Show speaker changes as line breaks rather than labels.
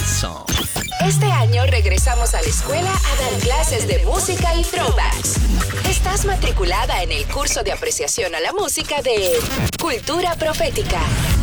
song.
Este año regresamos a la escuela a dar clases de música y throwbacks. Estás matriculada en el curso de apreciación a la música de Cultura Profética.